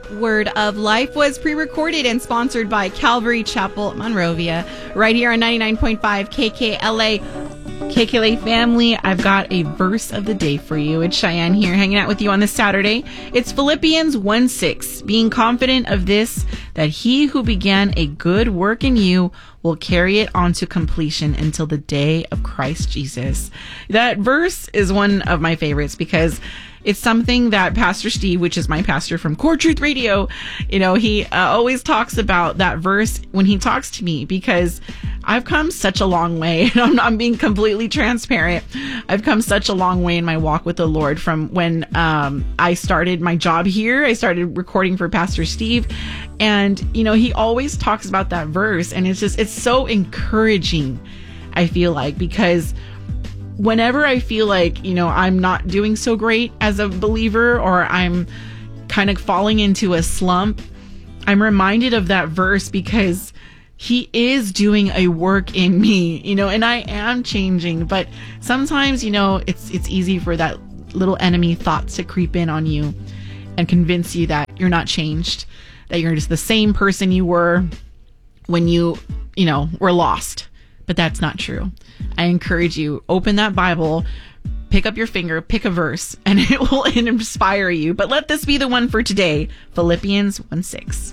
Word of Life was pre-recorded and sponsored by Calvary Chapel, Monrovia, right here on 99.5 KKLA. KKLA family, I've got a verse of the day for you. It's Cheyenne here, hanging out with you on this Saturday. It's Philippians 1:6, being confident of this, that he who began a good work in you will carry it on to completion until the day of Christ Jesus. That verse is one of my favorites because it's something that Pastor Steve, which is my pastor from Core Truth Radio, he always talks about that verse when he talks to me, because I've come such a long way. I'm being completely transparent. I've come such a long way in my walk with the Lord from when I started my job here. I started recording for Pastor Steve. And, he always talks about that verse. And it's so encouraging, I feel like, because whenever I feel like, I'm not doing so great as a believer, or I'm kind of falling into a slump, I'm reminded of that verse, because he is doing a work in me, and I am changing. But sometimes, it's easy for that little enemy thoughts to creep in on you and convince you that you're not changed, that you're just the same person you were when you were lost. But that's not true. I encourage you, open that Bible, pick up your finger, pick a verse, and it will inspire you. But let this be the one for today, Philippians 1:6.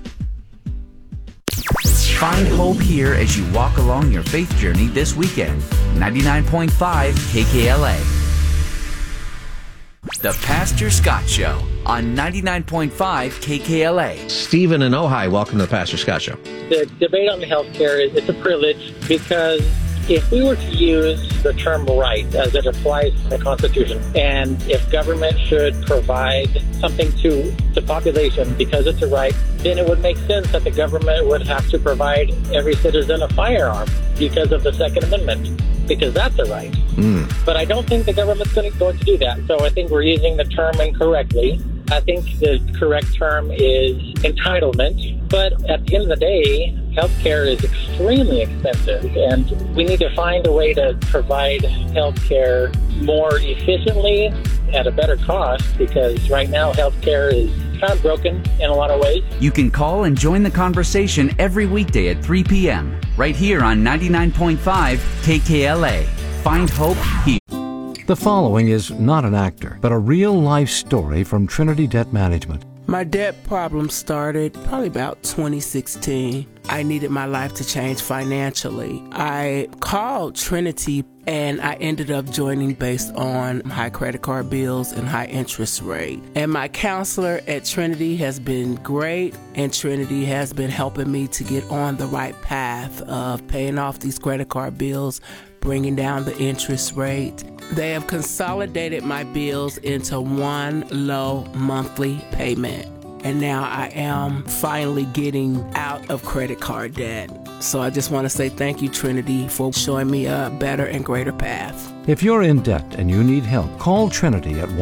Find hope here as you walk along your faith journey this weekend. 99.5 KKLA. The Pastor Scott Show on 99.5 KKLA. Stephen in Ojai, welcome to the Pastor Scott Show. The debate on the health care it's a privilege, because if we were to use the term right as it applies to the Constitution, and if government should provide something to the population because it's a right, then it would make sense that the government would have to provide every citizen a firearm because of the Second Amendment, because that's a right. But I don't think the government's going to do that. So I think we're using the term incorrectly. I think the correct term is entitlement. But at the end of the day, healthcare is extremely expensive, and we need to find a way to provide healthcare more efficiently at a better cost, because right now healthcare is kind of broken in a lot of ways. You can call and join the conversation every weekday at 3 p.m. right here on 99.5 KKLA. Find hope here. The following is not an actor, but a real-life story from Trinity Debt Management. My debt problem started probably about 2016. I needed my life to change financially. I called Trinity, and I ended up joining based on high credit card bills and high interest rate. And my counselor at Trinity has been great, and Trinity has been helping me to get on the right path of paying off these credit card bills, bringing down the interest rate. They have consolidated my bills into one low monthly payment. And now I am finally getting out of credit card debt. So I just want to say thank you, Trinity, for showing me a better and greater path. If you're in debt and you need help, call Trinity at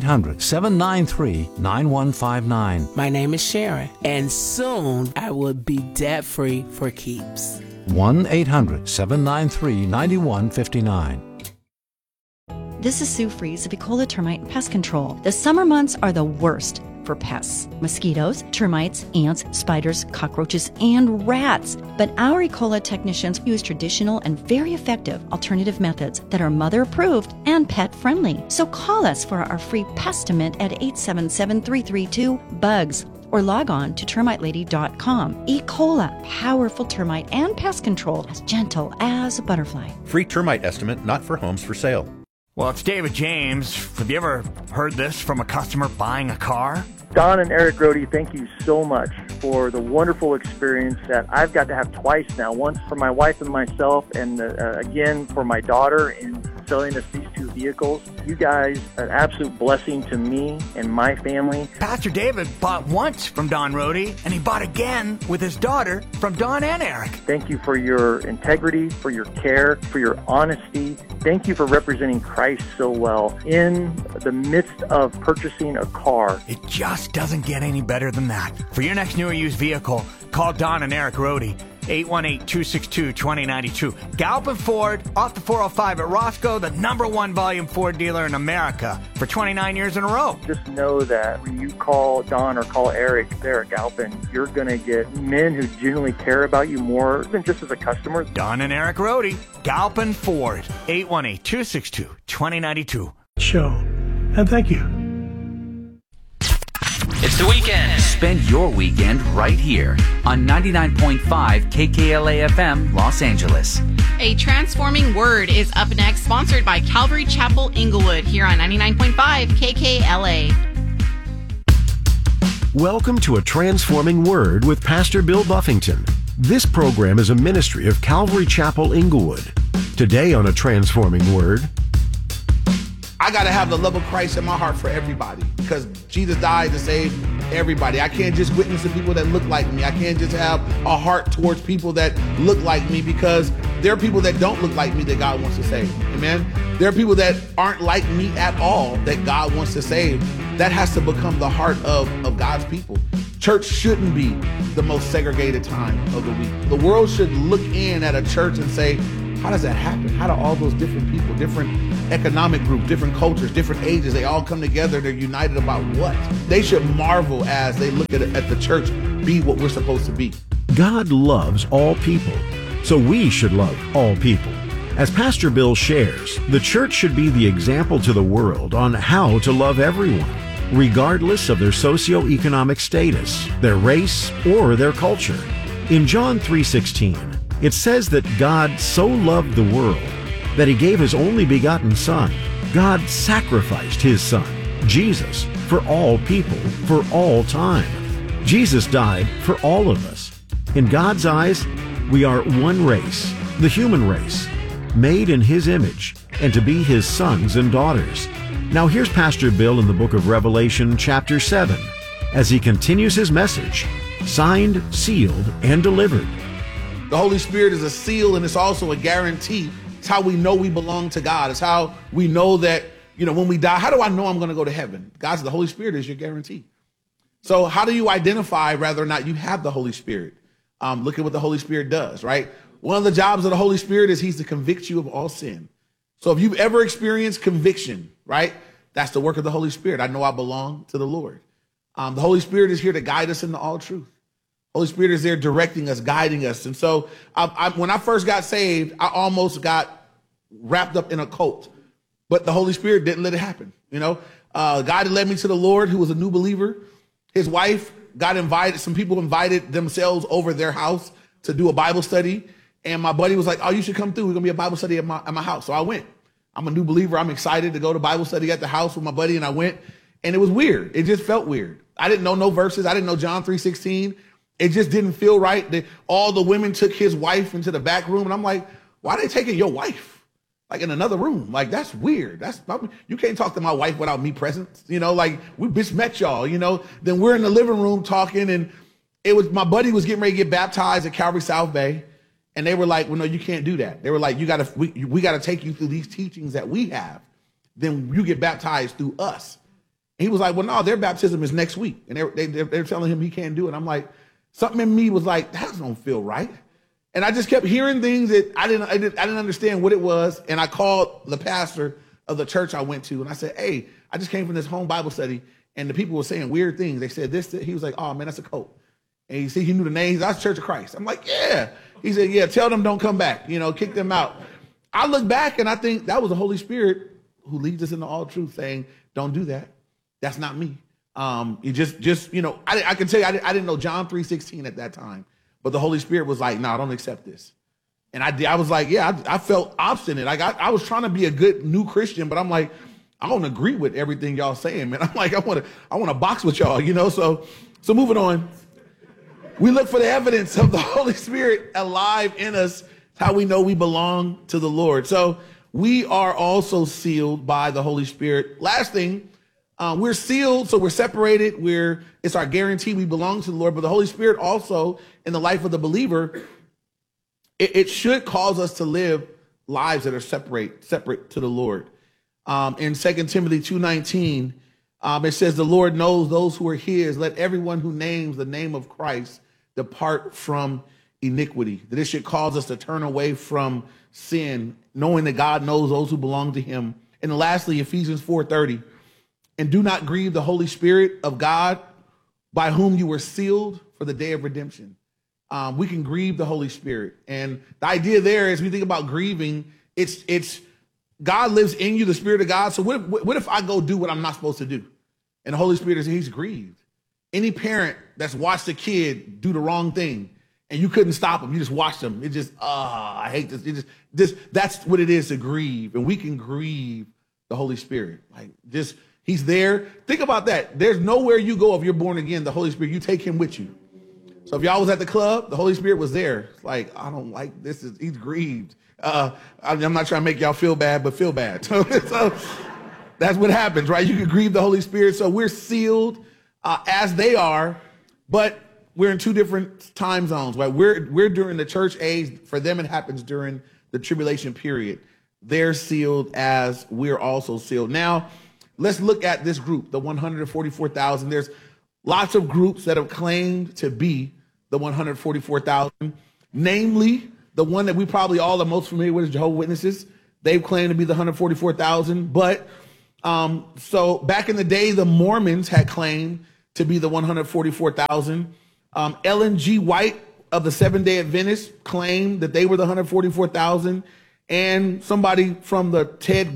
1-800-793-9159. My name is Sharon, and soon I will be debt-free for keeps. 1-800-793-9159. This is Sue Fries of Ecola Termite and Pest Control. The summer months are the worst for pests: mosquitoes, termites, ants, spiders, cockroaches, and rats. But our Ecola technicians use traditional and very effective alternative methods that are mother-approved and pet-friendly. So call us for our free Pestimint at 877-332-BUGS. or log on to termitelady.com. Ecola, powerful termite and pest control, as gentle as a butterfly. Free termite estimate not for homes for sale. Well, it's David James. Have you ever heard this from a customer buying a car? Don and Eric Rohde, thank you so much for the wonderful experience that I've got to have twice now. Once for my wife and myself, and again for my daughter in selling us these two vehicles. You guys are an absolute blessing to me and my family. Pastor David bought once from Don Rohde, and he bought again with his daughter from Don and Eric. Thank you for your integrity, for your care, for your honesty. Thank you for representing Christ so well in the midst of purchasing a car. It just doesn't get any better than that. For your next new or used vehicle, call Don and Eric Rohde. 818-262-2092. Galpin Ford, off the 405 at Roscoe, the #1 volume Ford dealer in America for 29 years in a row. Just know that when you call Don or call Eric there at Galpin, you're going to get men who genuinely care about you more than just as a customer. Don and Eric Rohde, Galpin Ford, 818-262-2092. Show. And thank you. It's the weekend. Spend your weekend right here on 99.5 KKLA FM, Los Angeles. A Transforming Word is up next, sponsored by Calvary Chapel Inglewood here on 99.5 KKLA. Welcome to A Transforming Word with Pastor Bill Buffington. This program is a ministry of Calvary Chapel Inglewood. Today on A Transforming Word, I got to have the love of Christ in my heart for everybody because Jesus died to save everybody. I can't just witness to people that look like me. I can't just have a heart towards people that look like me because there are people that don't look like me that God wants to save. Amen. There are people that aren't like me at all that God wants to save. That has to become the heart of God's people. Church shouldn't be the most segregated time of the week. The world should look in at a church and say, how does that happen? How do all those different people, different economic groups, different cultures, different ages, they all come together, they're united about what? They should marvel as they look at the church be what we're supposed to be. God loves all people, so we should love all people. As Pastor Bill shares, the church should be the example to the world on how to love everyone, regardless of their socioeconomic status, their race, or their culture. In John 3:16, it says that God so loved the world that he gave his only begotten Son. God sacrificed his Son, Jesus, for all people, for all time. Jesus died for all of us. In God's eyes, we are one race, the human race, made in his image and to be his sons and daughters. Now here's Pastor Bill in the book of Revelation, chapter 7, as he continues his message, signed, sealed, and delivered. The Holy Spirit is a seal and it's also a guarantee. It's how we know we belong to God. It's how we know that, when we die, how do I know I'm going to go to heaven? God said the Holy Spirit is your guarantee. So how do you identify whether or not you have the Holy Spirit? Look at what the Holy Spirit does, right? One of the jobs of the Holy Spirit is he's to convict you of all sin. So if you've ever experienced conviction, right, that's the work of the Holy Spirit. I know I belong to the Lord. The Holy Spirit is here to guide us into all truth. Holy Spirit is there directing us, guiding us. And so when I first got saved, I almost got wrapped up in a cult, but the Holy Spirit didn't let it happen. God had led me to the Lord, who was a new believer. His wife got invited. Some people invited themselves over their house to do a Bible study. And my buddy was like, oh, you should come through. We're going to be a Bible study at my house. So I went. I'm a new believer. I'm excited to go to Bible study at the house with my buddy. And I went, and it was weird. It just felt weird. I didn't know no verses. I didn't know John 3:16. It just didn't feel right. All the women took his wife into the back room. And I'm like, why are they taking your wife? Like in another room? Like, that's weird. You can't talk to my wife without me present. Like we just met y'all, Then we're in the living room talking, and my buddy was getting ready to get baptized at Calvary South Bay. And they were like, well, no, you can't do that. They were like, we got to take you through these teachings that we have. Then you get baptized through us. And he was like, well, no, their baptism is next week. And they're telling him he can't do it. I'm like, something in me was like, that don't feel right. And I just kept hearing things that I didn't understand what it was. And I called the pastor of the church I went to, and I said, hey, I just came from this home Bible study, and the people were saying weird things. They said this. He was like, oh, man, that's a cult. And he knew the names. That's Church of Christ. I'm like, yeah. He said, yeah, tell them don't come back. Kick them out. I look back, and I think that was the Holy Spirit who leads us into all truth, saying, don't do that. That's not me. You just I can tell you, I didn't know John 3:16 at that time, but the Holy Spirit was like, no, don't accept this. And I was like, yeah, I felt obstinate. I was trying to be a good new Christian, but I'm like, I don't agree with everything y'all saying, man. I'm like, I want to box with y'all, So moving on, we look for the evidence of the Holy Spirit alive in us. It's how we know we belong to the Lord. So we are also sealed by the Holy Spirit. Last thing. We're sealed, so we're separated. It's our guarantee we belong to the Lord. But the Holy Spirit also, in the life of the believer, it should cause us to live lives that are separate to the Lord. In 2 Timothy 2:19, it says, the Lord knows those who are his. Let everyone who names the name of Christ depart from iniquity, that it should cause us to turn away from sin, knowing that God knows those who belong to him. And lastly, Ephesians 4:30, and do not grieve the Holy Spirit of God, by whom you were sealed for the day of redemption. We can grieve the Holy Spirit. And the idea there is, we think about grieving, it's God lives in you, the Spirit of God. So what if I go do what I'm not supposed to do? And the Holy Spirit is, he's grieved. Any parent that's watched a kid do the wrong thing and you couldn't stop them, you just watched them. It just, I hate this. It just that's what it is to grieve. And we can grieve the Holy Spirit. Like, just, he's there. Think about that. There's nowhere you go if you're born again, the Holy Spirit, you take him with you. So if y'all was at the club, the Holy Spirit was there. It's like, I don't like this. He's grieved. I'm not trying to make y'all feel bad, but feel bad. So that's what happens, right? You can grieve the Holy Spirit. So we're sealed as they are, but we're in two different time zones, right? We're during the church age. For them, it happens during the tribulation period. They're sealed as we're also sealed. Now, let's look at this group, the 144,000. There's lots of groups that have claimed to be the 144,000, namely the one that we probably all are most familiar with is Jehovah's Witnesses. They've claimed to be the 144,000. But so back in the day, the Mormons had claimed to be the 144,000. Ellen G. White of the Seventh-day Adventists claimed that they were the 144,000. And somebody from the Ted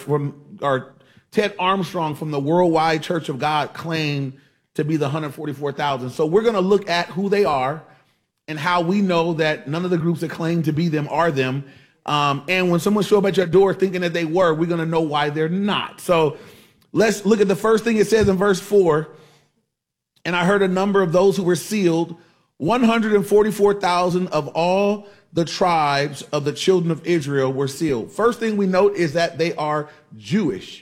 Armstrong from the Worldwide Church of God claimed to be the 144,000. So we're going to look at who they are and how we know that none of the groups that claim to be them are them. And when someone show up at your door thinking that they were, we're going to know why they're not. So let's look at the first thing it says in verse 4. And I heard a number of those who were sealed, 144,000 of all the tribes of the children of Israel were sealed. First thing we note is that they are Jewish.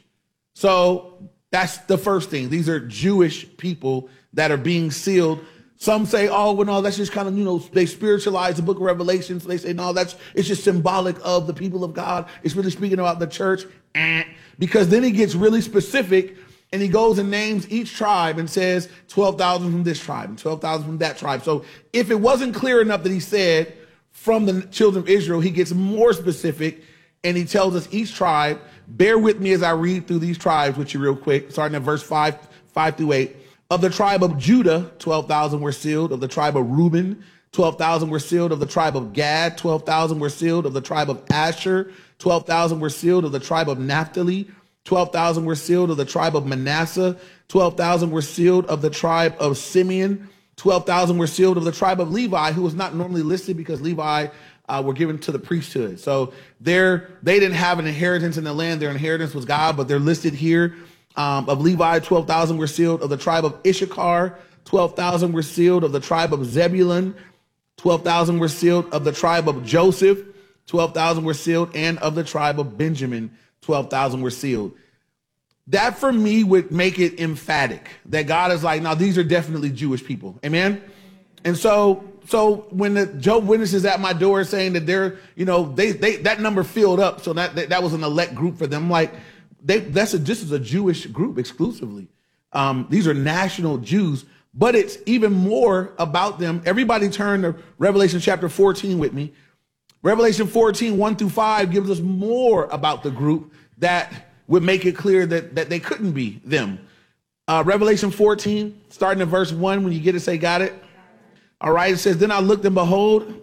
So that's the first thing. These are Jewish people that are being sealed. Some say, oh, well, no, that's just kind of, they spiritualize the book of Revelation. So they say, no, it's just symbolic of the people of God. It's really speaking about the church. Because then he gets really specific and he goes and names each tribe and says 12,000 from this tribe and 12,000 from that tribe. So if it wasn't clear enough that he said from the children of Israel, he gets more specific and he tells us each tribe. Bear with me as I read through these tribes with you real quick, starting at verse 5 through 8. Of the tribe of Judah, 12,000 were sealed. Of the tribe of Reuben, 12,000 were sealed. Of the tribe of Gad, 12,000 were sealed. Of the tribe of Asher, 12,000 were sealed. Of the tribe of Naphtali, 12,000 were sealed. Of the tribe of Manasseh, 12,000 were sealed. Of the tribe of Simeon, 12,000 were sealed. Of the tribe of Levi, who was not normally listed because Levi were given to the priesthood. So they didn't have an inheritance in the land. Their inheritance was God, but they're listed here. Of Levi, 12,000 were sealed. Of the tribe of Issachar, 12,000 were sealed. Of the tribe of Zebulun, 12,000 were sealed. Of the tribe of Joseph, 12,000 were sealed. And of the tribe of Benjamin, 12,000 were sealed. That for me would make it emphatic that God is like, now these are definitely Jewish people. Amen. And so when the Jehovah's Witnesses at my door saying that they're, that number filled up. So that was an elect group for them. Like, this is a Jewish group exclusively. These are national Jews, but it's even more about them. Everybody turn to Revelation chapter 14 with me. Revelation 14, 1 through 5 gives us more about the group that would make it clear that they couldn't be them. Revelation 14, starting in verse 1, when you get it, say, got it? All right, it says, then I looked and behold,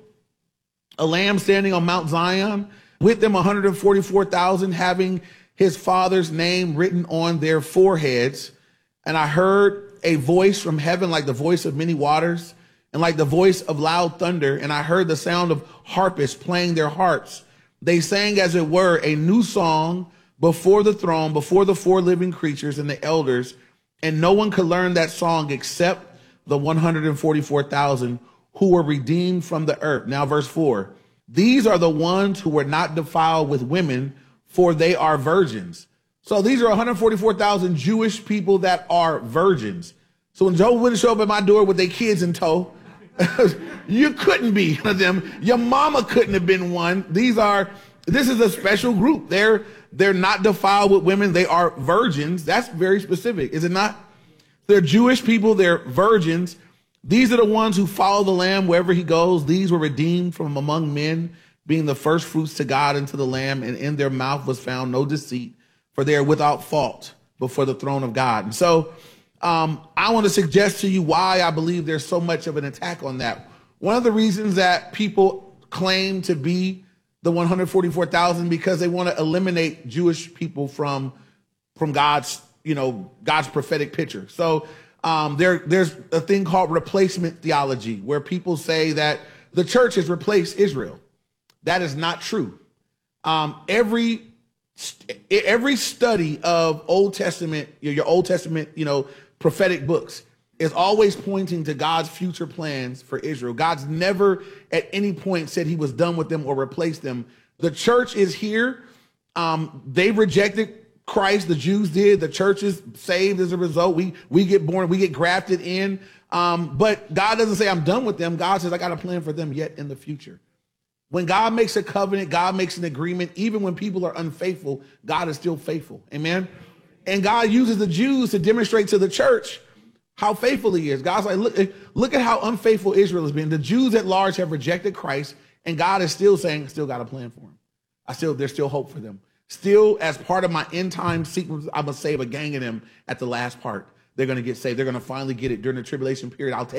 a lamb standing on Mount Zion, with them 144,000 having his father's name written on their foreheads. And I heard a voice from heaven like the voice of many waters and like the voice of loud thunder. And I heard the sound of harpists playing their harps. They sang, as it were, a new song before the throne, before the four living creatures and the elders. And no one could learn that song except the 144,000 who were redeemed from the earth. Now, verse 4, these are the ones who were not defiled with women, for they are virgins. So these are 144,000 Jewish people that are virgins. So when Jehovah's Witnesses show up at my door with their kids in tow, you couldn't be one of them. Your mama couldn't have been one. This is a special group. They're not defiled with women. They are virgins. That's very specific, is it not? They're Jewish people. They're virgins. These are the ones who follow the Lamb wherever he goes. These were redeemed from among men, being the first fruits to God and to the Lamb, and in their mouth was found no deceit, for they are without fault before the throne of God. And so I want to suggest to you why I believe there's so much of an attack on that. One of the reasons that people claim to be the 144,000 because they want to eliminate Jewish people from God's, God's prophetic picture. So there's a thing called replacement theology, where people say that the church has replaced Israel. That is not true. Every study of Old Testament, your Old Testament, prophetic books is always pointing to God's future plans for Israel. God's never at any point said he was done with them or replaced them. The church is here. They rejected Christ. The Jews did. The church is saved as a result. We get born, we get grafted in. But God doesn't say I'm done with them. God says I got a plan for them yet in the future. When God makes a covenant, God makes an agreement. Even when people are unfaithful, God is still faithful. Amen. And God uses the Jews to demonstrate to the church how faithful he is. God's like, look at how unfaithful Israel has been. The Jews at large have rejected Christ, and God is still saying, still got a plan for them. There's still hope for them. Still, as part of my end time sequence, I'm going to save a gang of them at the last part. They're going to get saved. They're going to finally get it during the tribulation period. I'll take